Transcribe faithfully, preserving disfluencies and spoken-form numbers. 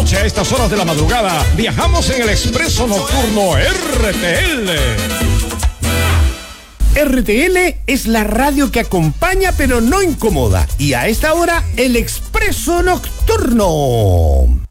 noche, a estas horas de la madrugada, viajamos en el Expreso Nocturno R T L. R T L es la radio que acompaña pero no incomoda. Y a esta hora, el Expreso Nocturno.